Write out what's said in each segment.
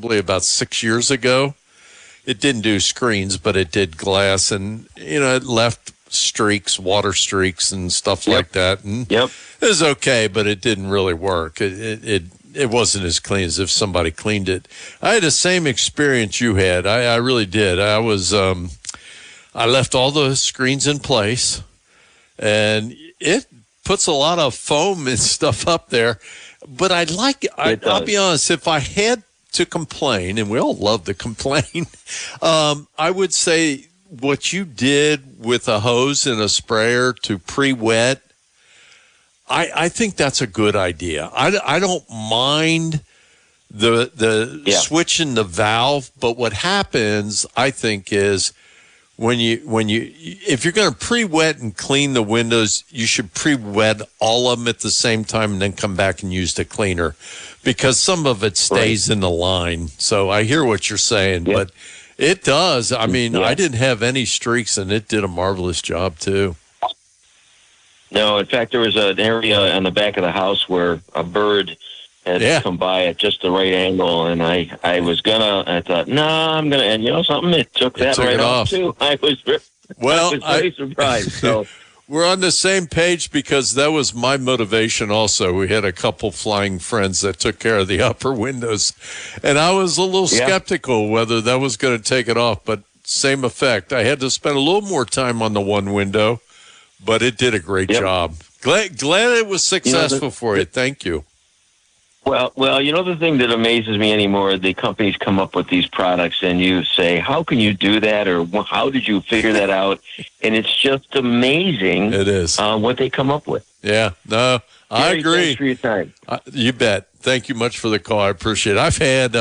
probably about 6 years ago. It didn't do screens, but it did glass, and it left streaks, water streaks, and stuff like that. And it was okay, but it didn't really work. It wasn't as clean as if somebody cleaned it. I had the same experience you had. I really did. I left all the screens in place, and it puts a lot of foam and stuff up there. But I'll be honest, if I had to complain, and we all love to complain, I would say what you did with a hose and a sprayer to pre-wet, I think that's a good idea. I don't mind the switching the valve, but what happens, I think, is if you're going to pre-wet and clean the windows, you should pre-wet all of them at the same time and then come back and use the cleaner, because some of it stays in the line. So I hear what you're saying, but it does. I mean, I didn't have any streaks, and it did a marvelous job too. No, in fact, there was an area on the back of the house where a bird had come by at just the right angle, and I thought, I'm gonna, and something, it took that right off too. I was very surprised. So we're on the same page, because that was my motivation also. We had a couple flying friends that took care of the upper windows, and I was a little skeptical whether that was going to take it off, but same effect. I had to spend a little more time on the one window, but it did a great job. Glad it was successful for you. Thank you. Well, the thing that amazes me anymore, the companies come up with these products and you say, how can you do that? Or how did you figure that out? And it's just amazing. It is. What they come up with. Yeah, no, I agree. Thanks for your time. You bet. Thank you much for the call. I appreciate it. I've had,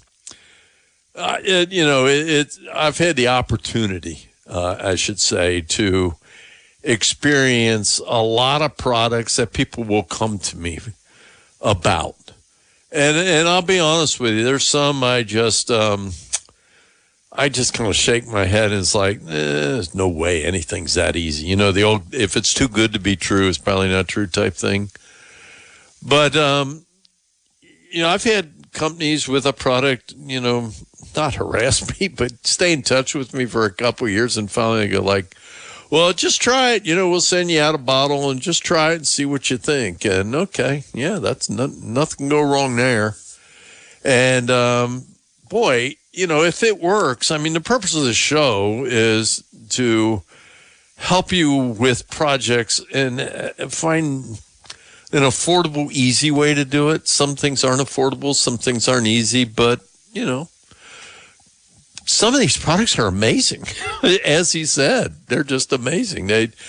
I've had the opportunity, I should say, to experience a lot of products that people will come to me about. And I'll be honest with you, there's some I just kind of shake my head, and it's like, there's no way anything's that easy. The old, if it's too good to be true, it's probably not true type thing. But, I've had companies with a product, not harass me, but stay in touch with me for a couple of years, and finally go like, well, just try it. We'll send you out a bottle and just try it and see what you think. And okay, that's nothing can go wrong there. And boy, if it works, I mean, the purpose of the show is to help you with projects and find an affordable, easy way to do it. Some things aren't affordable, some things aren't easy, but some of these products are amazing. As he said, they're just amazing.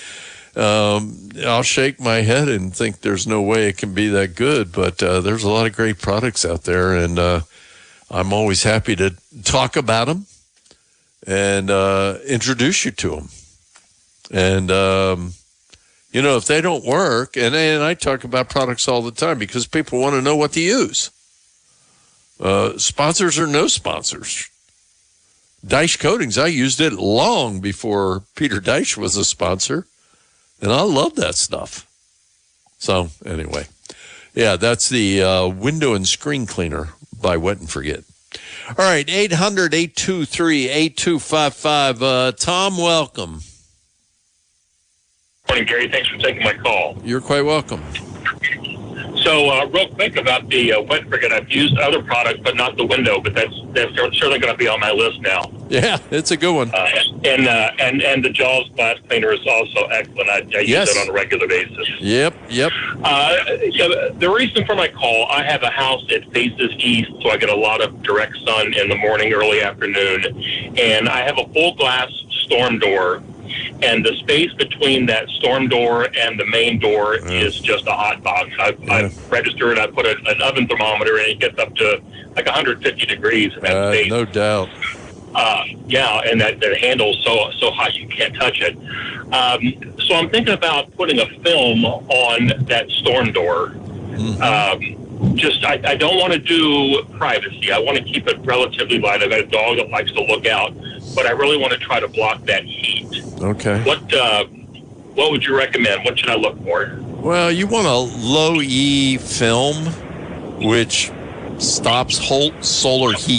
I'll shake my head and think there's no way it can be that good, but there's a lot of great products out there, and I'm always happy to talk about them and introduce you to them. And, if they don't work, and I talk about products all the time because people want to know what to use. Sponsors or no sponsors. Deich Coatings, I used it long before Peter Deich was a sponsor, and I love that stuff. So, anyway, that's the window and screen cleaner by Wet and Forget. All right, 800-823-8255. Tom, welcome. Morning, Gary. Thanks for taking my call. You're quite welcome. So, real quick about the Wet and Forget. I've used other products, but not the window. But that's certainly going to be on my list now. Yeah, it's a good one. And the Jaws glass cleaner is also excellent. I use it on a regular basis. Yep. The reason for my call, I have a house that faces east, so I get a lot of direct sun in the morning, early afternoon, and I have a full glass storm door. And the space between that storm door and the main door is just a hot box. I've registered, I put an oven thermometer, and it gets up to like 150 degrees in that space. No doubt. And that handle's so hot you can't touch it. So I'm thinking about putting a film on that storm door. I don't want to do privacy. I want to keep it relatively light. I've got a dog that likes to look out, but I really want to try to block that heat. Okay. What would you recommend? What should I look for? Well, you want a low E film, which stops solar heat